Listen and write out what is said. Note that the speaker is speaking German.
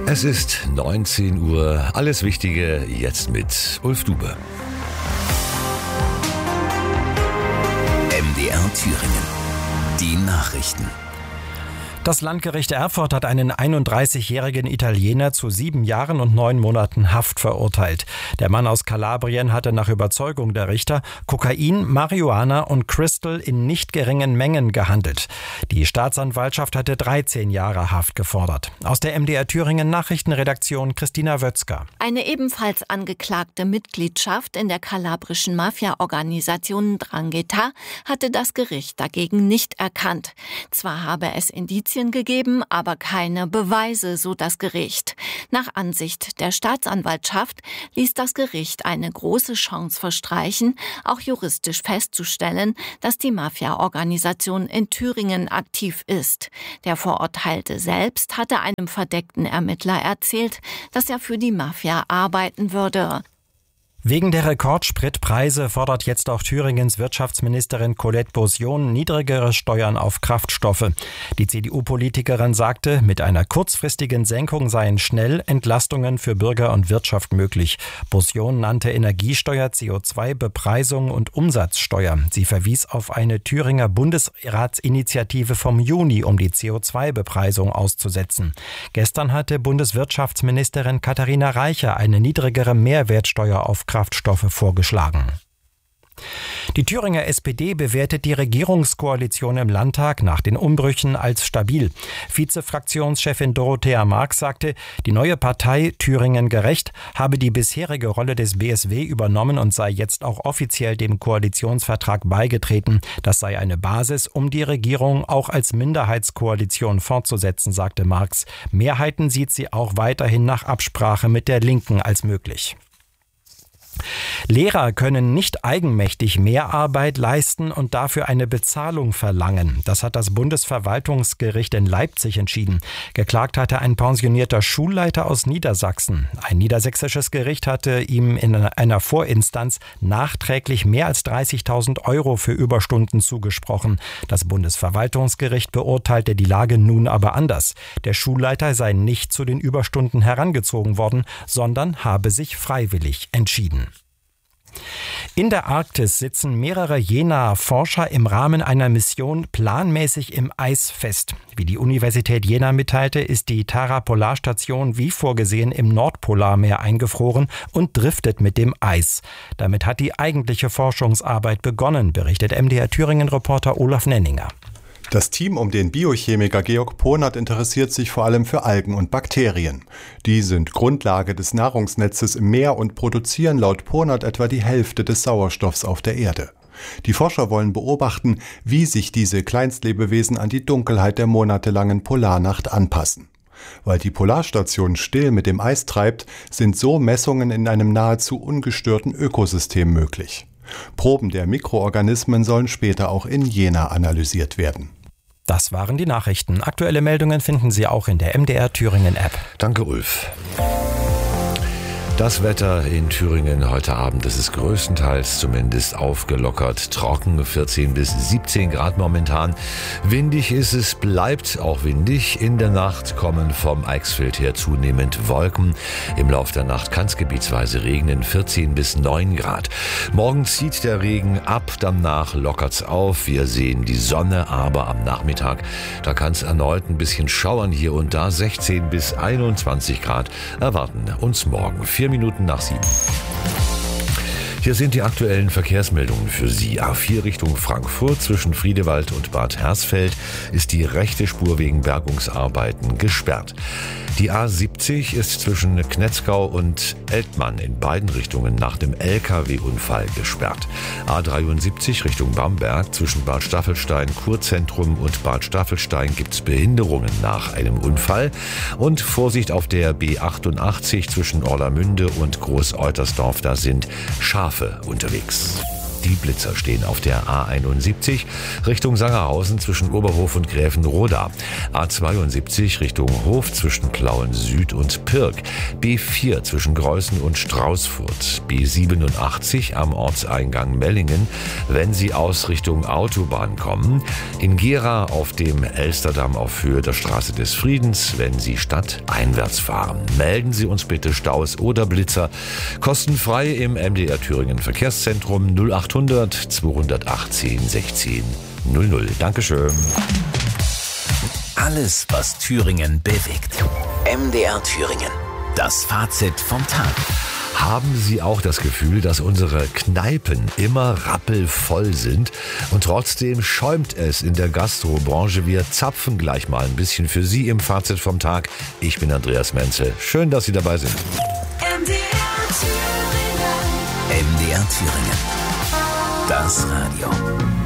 Es ist 19 Uhr. Alles Wichtige jetzt mit Ulf Dube. MDR Thüringen. Die Nachrichten. Das Landgericht Erfurt hat einen 31-jährigen Italiener zu 7 Jahren und 9 Monaten Haft verurteilt. Der Mann aus Kalabrien hatte nach Überzeugung der Richter Kokain, Marihuana und Crystal in nicht geringen Mengen gehandelt. Die Staatsanwaltschaft hatte 13 Jahre Haft gefordert. Aus der MDR Thüringen Nachrichtenredaktion Christina Wötzger. Eine ebenfalls angeklagte Mitgliedschaft in der kalabrischen Mafia-Organisation 'Ndrangheta hatte das Gericht dagegen nicht erkannt. Zwar habe es Indizien gegeben, aber keine Beweise, so das Gericht. Nach Ansicht der Staatsanwaltschaft ließ das Gericht eine große Chance verstreichen, auch juristisch festzustellen, dass die Mafia-Organisation in Thüringen aktiv ist. Der Verurteilte selbst hatte einem verdeckten Ermittler erzählt, dass er für die Mafia arbeiten würde. Wegen der Rekordspritpreise fordert jetzt auch Thüringens Wirtschaftsministerin Colette Bosjon niedrigere Steuern auf Kraftstoffe. Die CDU-Politikerin sagte, mit einer kurzfristigen Senkung seien schnell Entlastungen für Bürger und Wirtschaft möglich. Bosjon nannte Energiesteuer, CO2-Bepreisung und Umsatzsteuer. Sie verwies auf eine Thüringer Bundesratsinitiative vom Juni, um die CO2-Bepreisung auszusetzen. Gestern hatte Bundeswirtschaftsministerin Katharina Reiche eine niedrigere Mehrwertsteuer auf Kraftstoffe vorgeschlagen. Die Thüringer SPD bewertet die Regierungskoalition im Landtag nach den Umbrüchen als stabil. Vizefraktionschefin Dorothea Marx sagte, die neue Partei Thüringen gerecht habe die bisherige Rolle des BSW übernommen und sei jetzt auch offiziell dem Koalitionsvertrag beigetreten. Das sei eine Basis, um die Regierung auch als Minderheitskoalition fortzusetzen, sagte Marx. Mehrheiten sieht sie auch weiterhin nach Absprache mit der Linken als möglich. Lehrer können nicht eigenmächtig Mehrarbeit leisten und dafür eine Bezahlung verlangen. Das hat das Bundesverwaltungsgericht in Leipzig entschieden. Geklagt hatte ein pensionierter Schulleiter aus Niedersachsen. Ein niedersächsisches Gericht hatte ihm in einer Vorinstanz nachträglich mehr als 30.000 € für Überstunden zugesprochen. Das Bundesverwaltungsgericht beurteilte die Lage nun aber anders. Der Schulleiter sei nicht zu den Überstunden herangezogen worden, sondern habe sich freiwillig entschieden. In der Arktis sitzen mehrere Jenaer Forscher im Rahmen einer Mission planmäßig im Eis fest. Wie die Universität Jena mitteilte, ist die Tara-Polarstation wie vorgesehen im Nordpolarmeer eingefroren und driftet mit dem Eis. Damit hat die eigentliche Forschungsarbeit begonnen, berichtet MDR Thüringen-Reporter Olaf Nenninger. Das Team um den Biochemiker Georg Ponert interessiert sich vor allem für Algen und Bakterien. Die sind Grundlage des Nahrungsnetzes im Meer und produzieren laut Ponert etwa die Hälfte des Sauerstoffs auf der Erde. Die Forscher wollen beobachten, wie sich diese Kleinstlebewesen an die Dunkelheit der monatelangen Polarnacht anpassen. Weil die Polarstation still mit dem Eis treibt, sind so Messungen in einem nahezu ungestörten Ökosystem möglich. Proben der Mikroorganismen sollen später auch in Jena analysiert werden. Das waren die Nachrichten. Aktuelle Meldungen finden Sie auch in der MDR Thüringen App. Danke, Ulf. Das Wetter in Thüringen heute Abend, das ist größtenteils zumindest aufgelockert, trocken, 14 bis 17 Grad momentan. Windig ist es, bleibt auch windig. In der Nacht kommen vom Eichsfeld her zunehmend Wolken. Im Laufe der Nacht kann es gebietsweise regnen, 14 bis 9 Grad. Morgen zieht der Regen ab, danach lockert's auf. Wir sehen die Sonne, aber am Nachmittag, da kann es erneut ein bisschen schauern hier und da. 16 bis 21 Grad erwarten uns morgen. 4 Minuten nach 7. Hier sind die aktuellen Verkehrsmeldungen für Sie. A4 Richtung Frankfurt zwischen Friedewald und Bad Hersfeld ist die rechte Spur wegen Bergungsarbeiten gesperrt. Die A70 ist zwischen Knetzgau und Eltmann in beiden Richtungen nach dem LKW-Unfall gesperrt. A73 Richtung Bamberg zwischen Bad Staffelstein, Kurzentrum und Bad Staffelstein gibt es Behinderungen nach einem Unfall. Und Vorsicht auf der B88 zwischen Orlamünde und Groß-Eutersdorf, da sind Schafe unterwegs. Die Blitzer stehen auf der A71 Richtung Sangerhausen zwischen Oberhof und Gräfenroda. A72 Richtung Hof zwischen Plauen Süd und Pirk. B4 zwischen Greußen und Straußfurt. B87 am Ortseingang Mellingen, wenn Sie aus Richtung Autobahn kommen. In Gera auf dem Elsterdamm auf Höhe der Straße des Friedens, wenn Sie stadteinwärts fahren. Melden Sie uns bitte Staus oder Blitzer kostenfrei im MDR Thüringen Verkehrszentrum 0800 218 16 00. Dankeschön. Alles, was Thüringen bewegt. MDR Thüringen. Das Fazit vom Tag. Haben Sie auch das Gefühl, dass unsere Kneipen immer rappelvoll sind und trotzdem schäumt es in der Gastrobranche? Wir zapfen gleich mal ein bisschen für Sie im Fazit vom Tag. Ich bin Andreas Menzel. Schön, dass Sie dabei sind. MDR Thüringen. Das Radio.